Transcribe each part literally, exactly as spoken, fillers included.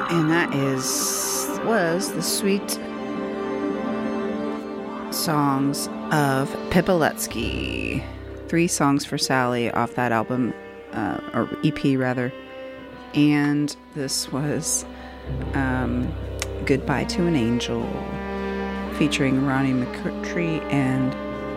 And that is, was the sweet songs of Pippa Letsky. Three songs for Sally off that album, uh, or E P rather. And this was um, Goodbye to an Angel, featuring Ronnie McCurtry and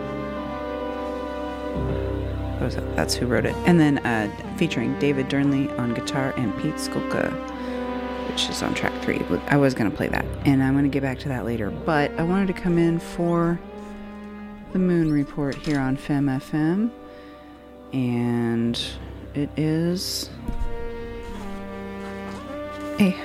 what was that? That's who wrote it. And then uh, featuring David Durnley on guitar and Pete Skulka, which is on track three. I was going to play that, and I'm going to get back to that later. But I wanted to come in for the Moon Report here on F E M F M, and it is a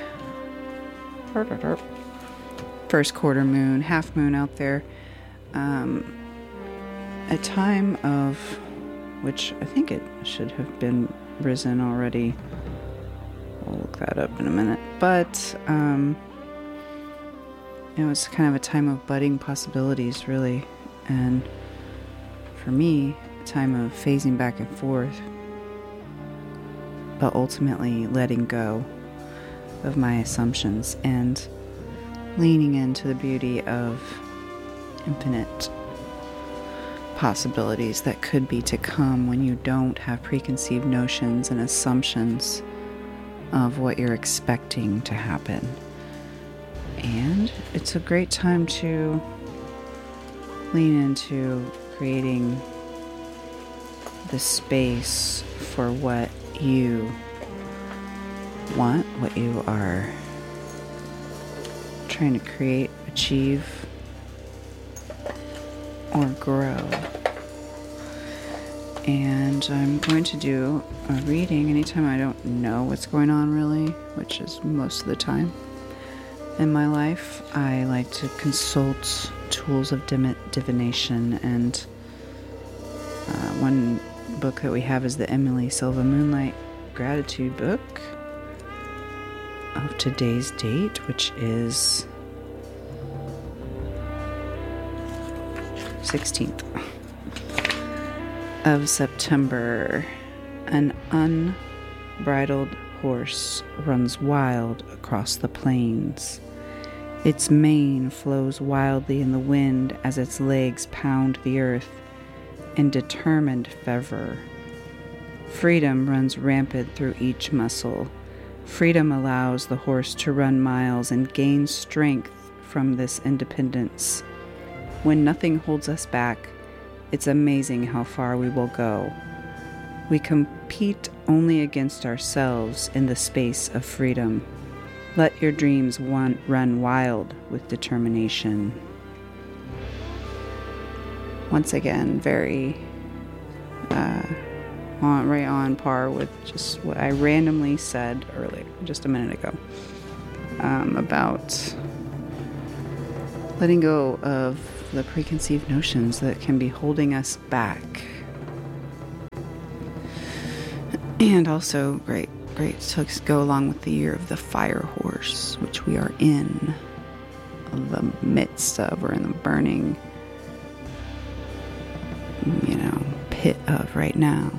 first quarter moon, half moon out there. Um, a time of which I think it should have been risen already. I'll look that up in a minute. But, um, you know, it's kind of a time of budding possibilities, really. And for me, a time of phasing back and forth, but ultimately letting go of my assumptions and leaning into the beauty of infinite possibilities that could be to come when you don't have preconceived notions and assumptions of what you're expecting to happen. And it's a great time to lean into creating the space for what you want, what you are trying to create, achieve, or grow. And I'm going to do a reading anytime I don't know what's going on, really, which is most of the time in my life. I like to consult tools of dim- divination, and uh, one book that we have is the Emily Silva Moonlight Gratitude book of today's date, which is sixteenth of September. An unbridled horse runs wild across the plains. Its mane flows wildly in the wind as its legs pound the earth in determined fervor. Freedom runs rampant through each muscle. Freedom allows the horse to run miles and gain strength from this independence. When nothing holds us back, it's amazing how far we will go. We compete only against ourselves in the space of freedom. Let your dreams want, run wild with determination. Once again, very uh, on, right on par with just what I randomly said earlier, just a minute ago, um, about letting go of the preconceived notions that can be holding us back. And also, great, great to go along with the year of the fire horse, which we are in the midst of, or in the burning, you know, pit of right now.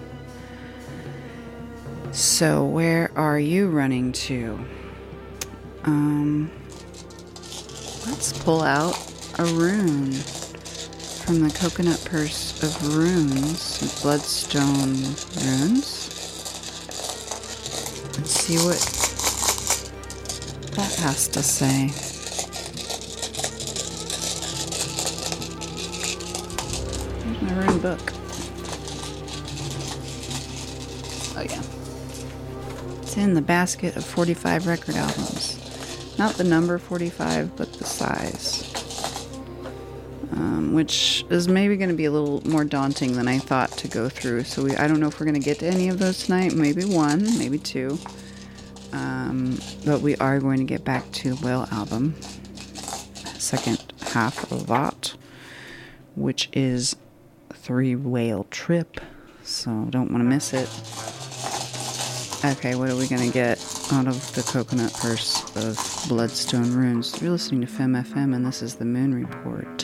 So where are you running to? Um, let's pull out a rune from the Coconut Purse of Runes, Bloodstone Runes. Let's see what that has to say. Here's my rune book. Oh yeah. It's in the basket of forty-five record albums. Not the number forty-five, but the size. Um, which is maybe going to be a little more daunting than I thought to go through. So we, I don't know if we're going to get to any of those tonight. Maybe one, maybe two. Um, but we are going to get back to the Whale album. Second half of that, which is Three Whale Trip. So don't want to miss it. Okay, what are we going to get out of the Coconut Purse of Bloodstone Runes? You're listening to F E M F M, and this is the Moon Report.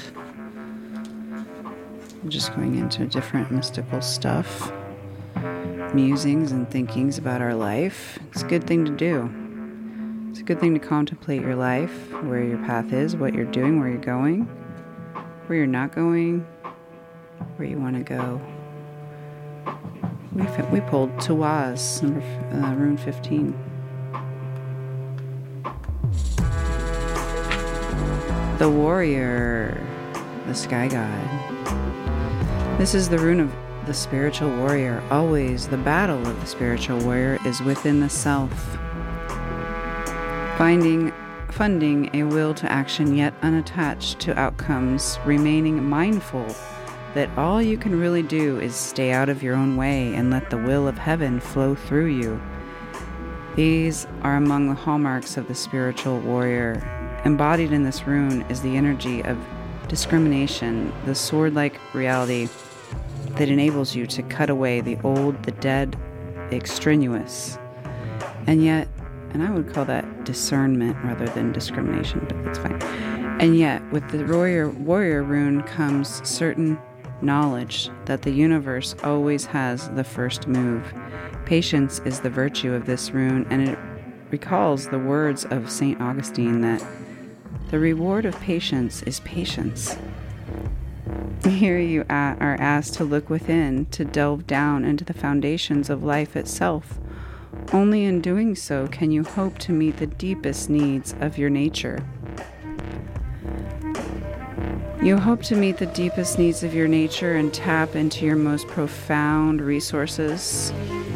I'm just going into different mystical stuff, musings and thinkings about our life. It's a good thing to do. It's a a good thing to contemplate your life, where your path is, what you're doing, where you're going, where you're not going, where you want to go. We we pulled Tawaz, number uh, rune fifteen. The warrior, the sky god. This is the rune of the spiritual warrior. Always the battle of the spiritual warrior is within the self. Finding, funding a will to action yet unattached to outcomes, remaining mindful that all you can really do is stay out of your own way and let the will of heaven flow through you. These are among the hallmarks of the spiritual warrior. Embodied in this rune is the energy of discrimination, the sword-like reality that enables you to cut away the old, the dead, the extraneous. And yet, and I would call that discernment rather than discrimination, but that's fine. And yet, with the warrior, warrior rune comes certain knowledge that the universe always has the first move. Patience is the virtue of this rune, and it recalls the words of Saint Augustine that the reward of patience is patience. Here you are asked to look within, to delve down into the foundations of life itself. Only in doing so can you hope to meet the deepest needs of your nature. You hope to meet the deepest needs of your nature and tap into your most profound resources.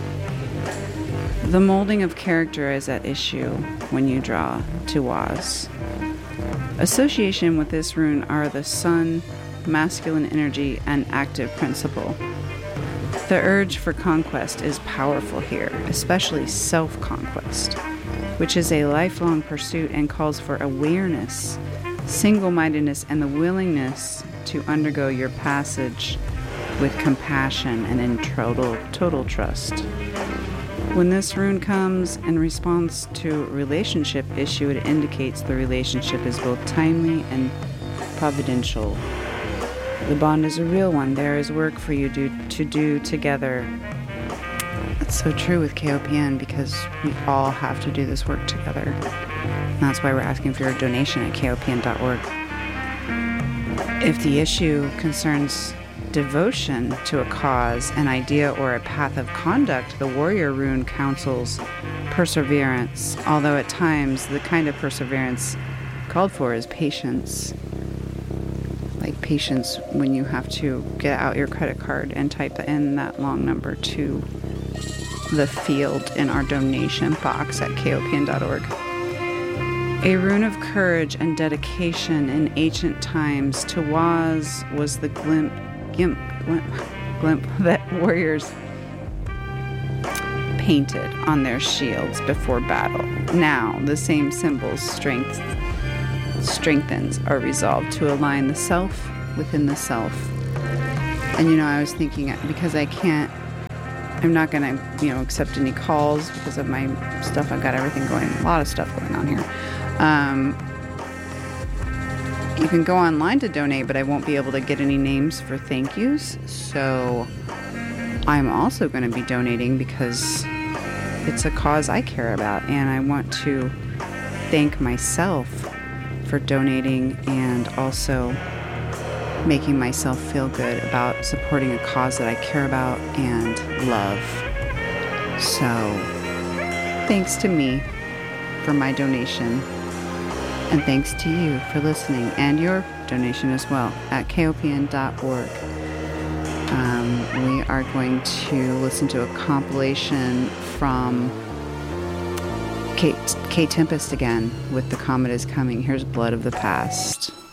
The molding of character is at issue when you draw Tawaz. Association with this rune are the sun, masculine energy, and active principle. The urge for conquest is powerful here, especially self-conquest, which is a lifelong pursuit and calls for awareness, single-mindedness, and the willingness to undergo your passage with compassion and in total, total trust. When this rune comes in response to a relationship issue, it indicates the relationship is both timely and providential. The bond is a real one. There is work for you do, to do together. That's so true with K O P N because we all have to do this work together. And that's why we're asking for your donation at K O P N dot org. If the issue concerns devotion to a cause, an idea, or a path of conduct, the warrior rune counsels perseverance, although at times the kind of perseverance called for is patience. Like patience when you have to get out your credit card and type in that long number to the field in our donation box at K O P N dot org. A rune of courage and dedication in ancient times, Tawaz was the glimp Gimp, glimp, glimp that warriors painted on their shields before battle. Now, the same symbol's strength strengthens our resolve to align the self within the self. And you know, I was thinking, because I can't, I'm not going to, you know, accept any calls because of my stuff. I've got everything going, a lot of stuff going on here. Um, You can go online to donate, but I won't be able to get any names for thank yous. So I'm also going to be donating because it's a cause I care about. And I want to thank myself for donating and also making myself feel good about supporting a cause that I care about and love. So thanks to me for my donation. And thanks to you for listening and your donation as well at K O P N dot org. Um, we are going to listen to a compilation from Kate, Kate Tempest again with The Comet Is Coming. Here's Blood of the Past.